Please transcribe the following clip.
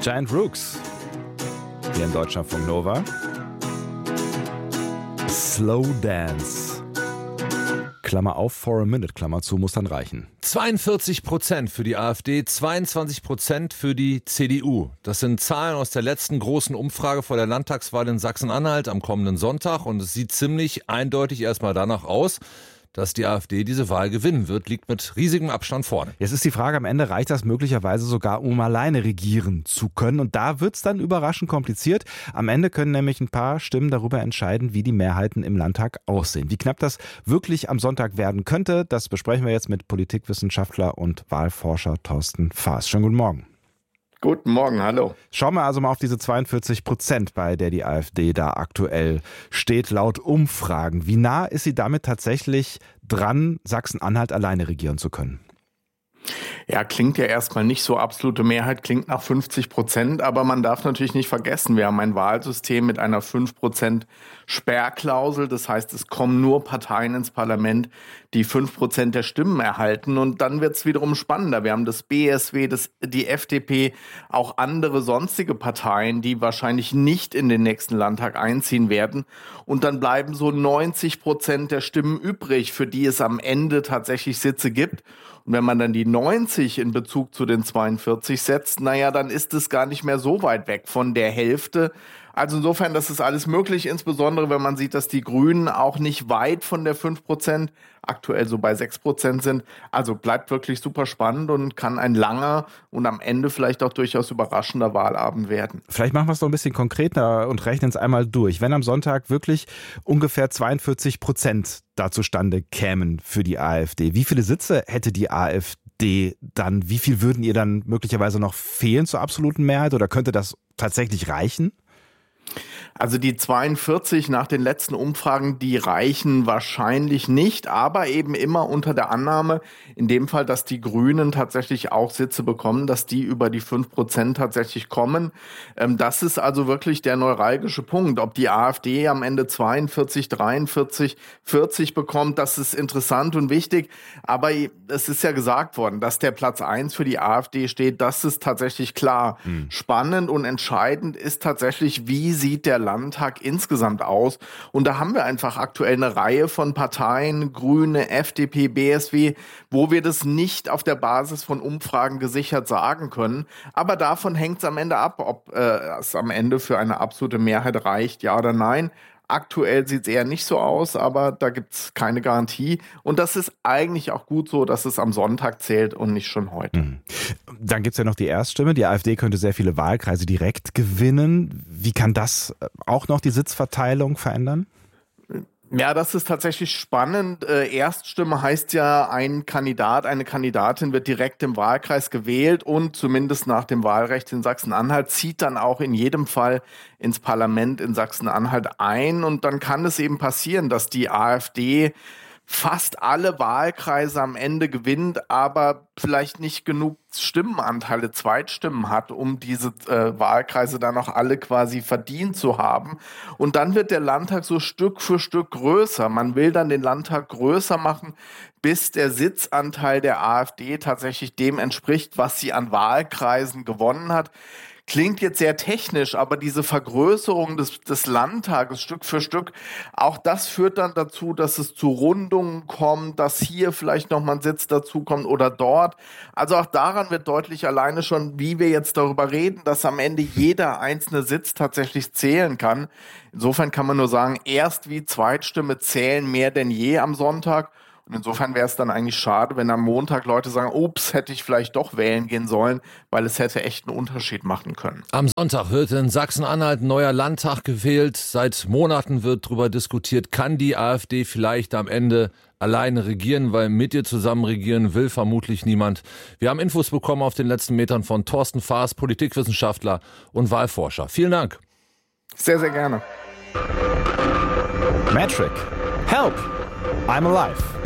Giant Rooks. Hier in Deutschlandfunk Nova. Slow Dance. Klammer auf, for a minute, Klammer zu, muss dann reichen. 42% für die AfD, 22% für die CDU. Das sind Zahlen aus der letzten großen Umfrage vor der Landtagswahl in Sachsen-Anhalt am kommenden Sonntag. Und es sieht ziemlich eindeutig erstmal danach aus, dass die AfD diese Wahl gewinnen wird, liegt mit riesigem Abstand vorne. Jetzt ist die Frage, am Ende reicht das möglicherweise sogar, um alleine regieren zu können. Und da wird es dann überraschend kompliziert. Am Ende können nämlich ein paar Stimmen darüber entscheiden, wie die Mehrheiten im Landtag aussehen. Wie knapp das wirklich am Sonntag werden könnte, das besprechen wir jetzt mit Politikwissenschaftler und Wahlforscher Thorsten Faas. Schönen guten Morgen. Guten Morgen, hallo. Schauen wir also mal auf diese 42%, bei der die AfD da aktuell steht, laut Umfragen. Wie nah ist sie damit tatsächlich dran, Sachsen-Anhalt alleine regieren zu können? Ja, klingt ja erstmal nicht so absolute Mehrheit, klingt nach 50%, aber man darf natürlich nicht vergessen, wir haben ein Wahlsystem mit einer 5% Sperrklausel, das heißt, es kommen nur Parteien ins Parlament, die 5% der Stimmen erhalten und dann wird es wiederum spannender. Wir haben das BSW, die FDP, auch andere sonstige Parteien, die wahrscheinlich nicht in den nächsten Landtag einziehen werden und dann bleiben so 90% der Stimmen übrig, für die es am Ende tatsächlich Sitze gibt. Und wenn man dann die 90 in Bezug zu den 42 setzt, naja, dann ist es gar nicht mehr so weit weg von der Hälfte. Also insofern, das ist alles möglich, insbesondere wenn man sieht, dass die Grünen auch nicht weit von der 5%, aktuell so bei 6% sind. Also bleibt wirklich super spannend und kann ein langer und am Ende vielleicht auch durchaus überraschender Wahlabend werden. Vielleicht machen wir es noch ein bisschen konkreter und rechnen es einmal durch. Wenn am Sonntag wirklich ungefähr 42% da zustande kämen für die AfD, wie viele Sitze hätte die AfD dann? Wie viel würden ihr dann möglicherweise noch fehlen zur absoluten Mehrheit oder könnte das tatsächlich reichen? Also die 42 nach den letzten Umfragen, die reichen wahrscheinlich nicht, aber eben immer unter der Annahme, in dem Fall, dass die Grünen tatsächlich auch Sitze bekommen, dass die über die 5% tatsächlich kommen. Das ist also wirklich der neuralgische Punkt. Ob die AfD am Ende 42, 43, 40 bekommt, das ist interessant und wichtig. Aber es ist ja gesagt worden, dass der Platz 1 für die AfD steht. Das ist tatsächlich klar. Spannend und entscheidend ist tatsächlich, wie sieht der Landtag insgesamt aus. Und da haben wir einfach aktuell eine Reihe von Parteien, Grüne, FDP, BSW, wo wir das nicht auf der Basis von Umfragen gesichert sagen können. Aber davon hängt es am Ende ab, ob es am Ende für eine absolute Mehrheit reicht, ja oder nein. Aktuell sieht es eher nicht so aus, aber da gibt es keine Garantie. Und das ist eigentlich auch gut so, dass es am Sonntag zählt und nicht schon heute. Dann gibt es ja noch die Erststimme. Die AfD könnte sehr viele Wahlkreise direkt gewinnen. Wie kann das auch noch die Sitzverteilung verändern? Ja, das ist tatsächlich spannend. Erststimme heißt ja, ein Kandidat, eine Kandidatin wird direkt im Wahlkreis gewählt und zumindest nach dem Wahlrecht in Sachsen-Anhalt zieht dann auch in jedem Fall ins Parlament in Sachsen-Anhalt ein. Und dann kann es eben passieren, dass die AfD fast alle Wahlkreise am Ende gewinnt, aber vielleicht nicht genug Stimmenanteile, Zweitstimmen hat, um diese Wahlkreise dann auch alle quasi verdient zu haben. Und dann wird der Landtag so Stück für Stück größer. Man will dann den Landtag größer machen, bis der Sitzanteil der AfD tatsächlich dem entspricht, was sie an Wahlkreisen gewonnen hat. Klingt jetzt sehr technisch, aber diese Vergrößerung des Landtages Stück für Stück, auch das führt dann dazu, dass es zu Rundungen kommt, dass hier vielleicht nochmal ein Sitz dazukommt oder dort. Also auch daran wird deutlich alleine schon, wie wir jetzt darüber reden, dass am Ende jeder einzelne Sitz tatsächlich zählen kann. Insofern kann man nur sagen, Erst- wie Zweitstimme zählen mehr denn je am Sonntag. Und insofern wäre es dann eigentlich schade, wenn am Montag Leute sagen, ups, hätte ich vielleicht doch wählen gehen sollen, weil es hätte echt einen Unterschied machen können. Am Sonntag wird in Sachsen-Anhalt ein neuer Landtag gewählt. Seit Monaten wird darüber diskutiert, kann die AfD vielleicht am Ende alleine regieren, weil mit ihr zusammen regieren will vermutlich niemand. Wir haben Infos bekommen auf den letzten Metern von Thorsten Faas, Politikwissenschaftler und Wahlforscher. Vielen Dank. Sehr, sehr gerne. Metric. Help! I'm alive.